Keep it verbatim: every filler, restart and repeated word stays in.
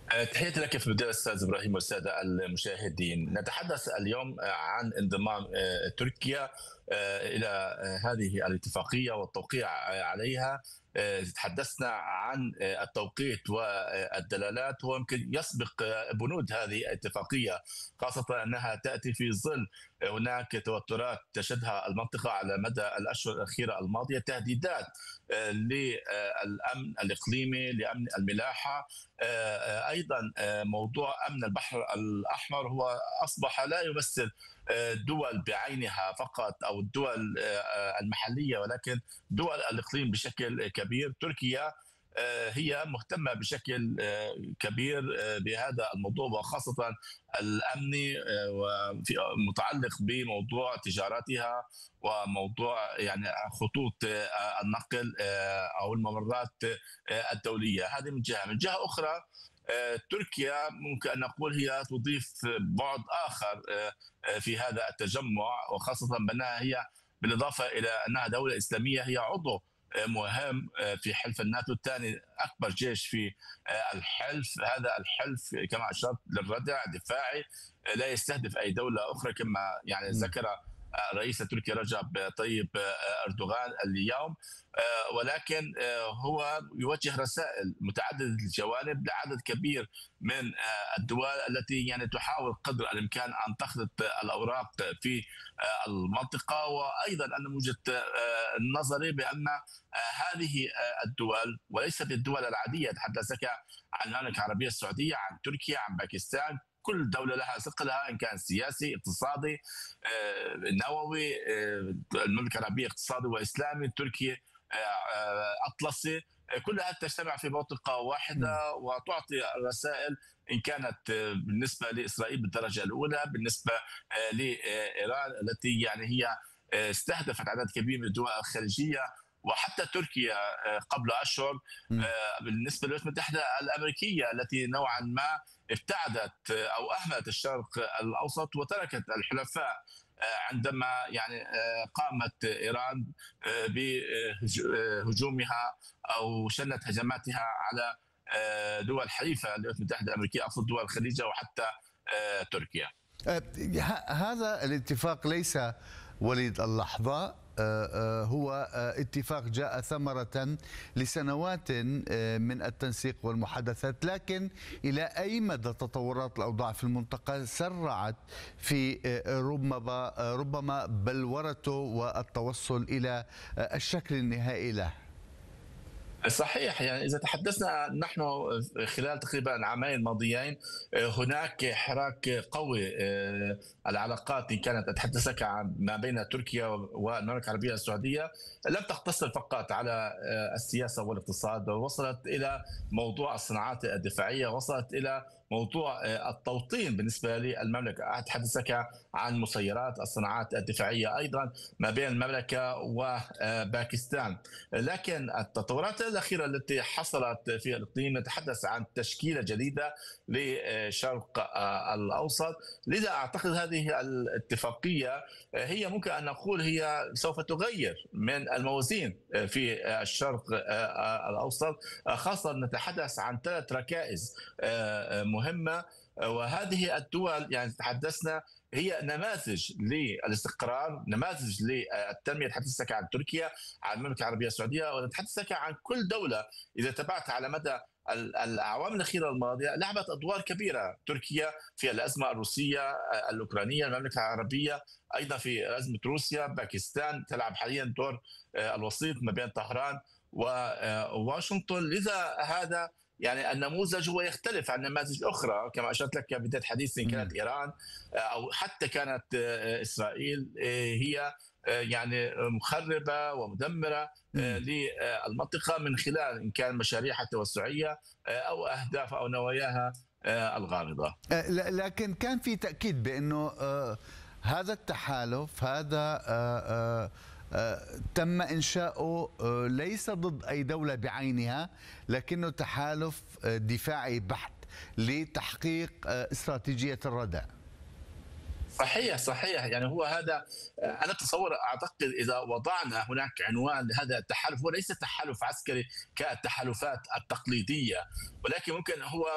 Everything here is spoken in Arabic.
آه، تحياتي لك في البداية أستاذ إبراهيم والسادة المشاهدين. نتحدث اليوم آه، عن انضمام آه، تركيا آه، إلى آه، هذه الاتفاقية والتوقيع آه، عليها. آه، تحدثنا عن آه، التوقيت والدلالات، ويمكن يسبق آه، بنود هذه الاتفاقية، خاصة أنها تأتي في ظل هناك توترات تشهدها المنطقة على مدى الأشهر الأخيرة الماضية، تهديدات آه، للأمن الإقليمي، لأمن الملاحة. آه، ايضا آه، موضوع امن البحر الاحمر هو اصبح لا يمثل آه، دول بعينها فقط او الدول آه، المحليه، ولكن دول الاقليم بشكل كبير. تركيا آه، هي مهتمه بشكل آه، كبير آه، بهذا الموضوع، وخاصه الامني، آه، وفي متعلق بموضوع تجاراتها وموضوع يعني خطوط آه، النقل آه، او الممرات آه، الدوليه. هذه من جهه، من جهه اخرى آه، تركيا ممكن ان نقول هي تضيف بعد اخر آه، آه، في هذا التجمع، وخاصه بانها هي بالاضافه الى انها دوله اسلاميه هي عضو آه، مهم آه، في حلف الناتو، الثاني اكبر جيش في آه، الحلف. هذا الحلف كما اشرت للردع دفاعي، آه، لا يستهدف اي دوله اخرى، كما يعني مم. ذكر آه، رئيس تركيا رجب طيب آه، اردوغان اليوم. آه، ولكن آه، هو يوجه رسائل متعدده الجوانب لعدد كبير من آه، الدول التي يعني تحاول قدر الامكان ان تخلط الاوراق في آه، المنطقه، وايضا انا من وجهه آه، نظري بان آه، هذه آه، الدول وليست الدول العاديه، اتحدث عن المملكه العربيه السعوديه، عن تركيا، عن باكستان. كل دولة لها ثقلها إن كان سياسي، اقتصادي، آه، نووي. آه، المملكة العربية اقتصادي وإسلامي، تركيا اطلسي. كلها تجتمع في منطقه مم. واحده وتعطي رسائل، ان كانت بالنسبه لاسرائيل بالدرجه الاولى، بالنسبه لايران التي يعني هي استهدفت عدد كبير من الدول الخليجيه، وحتى تركيا قبل اشهر مم. بالنسبه للولايات المتحده الامريكيه التي نوعا ما ابتعدت او اهملت الشرق الاوسط وتركت الحلفاء عندما يعني قامت ايران بهجومها او شنت هجماتها على دول حليفه للولايات المتحده الامريكيه، اقصد دول الخليج وحتى تركيا. آه، ه- هذا الاتفاق ليس وليد اللحظة. آه، آه، هو آه، اتفاق جاء ثمرة لسنوات آه، من التنسيق والمحادثات، لكن إلى أي مدى تطورات الأوضاع في المنطقة سرعت في آه، ربما آه، ربما بلورته والتوصل إلى آه، الشكل النهائي له؟ صحيح، يعني إذا تحدثنا نحن خلال تقريبا العامين الماضيين، هناك حراك قوي. آه، العلاقات إن كانت أتحدث لك عن ما بين تركيا والمملكة العربية السعودية لم تقتصر فقط على آه، السياسة والاقتصاد، وصلت إلى موضوع الصناعات الدفاعية، وصلت إلى موضوع آه، التوطين بالنسبة للمملكة. أتحدث لك عن مسيرات الصناعات الدفاعية أيضا ما بين المملكة وباكستان. لكن التطورات الأخيرة التي حصلت في الإقليم نتحدث عن تشكيلة جديدة لشرق الأوسط. لذا أعتقد هذه الاتفاقية هي ممكن أن نقول هي سوف تغير من الموازين في الشرق الأوسط، خاصة نتحدث عن ثلاث ركائز مهمة. وهذه الدول يعني تحدثنا هي نماذج للاستقرار، نماذج للتنميه. نتحدث عن تركيا، عن المملكه العربيه السعوديه، ونتحدث عن كل دوله اذا تابعت على مدى الاعوام الاخيره الماضيه لعبت ادوار كبيره. تركيا في الازمه الروسيه الاوكرانيه، المملكه العربيه ايضا في ازمه روسيا، باكستان تلعب حاليا دور الوسيط ما بين طهران وواشنطن. لذا هذا يعني النموذج هو يختلف عن نماذج اخرى، كما اشرت لك بدايه حديثي، ان كانت ايران او حتى كانت اسرائيل هي يعني مخربه ومدمره مم. للمنطقه من خلال ان كان مشاريعها التوسعيه او اهداف او نواياها الغامضه. آه، ل- لكن كان في تأكيد بأنه آه، هذا التحالف هذا آه، آه، آه، تم إنشاؤه آه، ليس ضد أي دولة بعينها، لكنه تحالف آه، دفاعي بحت لتحقيق آه، استراتيجية الردع. صحيح صحيح، يعني هو هذا. انا اتصور اعتقد اذا وضعنا هناك عنوان لهذا التحالف، هو ليس تحالف عسكري كالتحالفات التقليديه، ولكن ممكن هو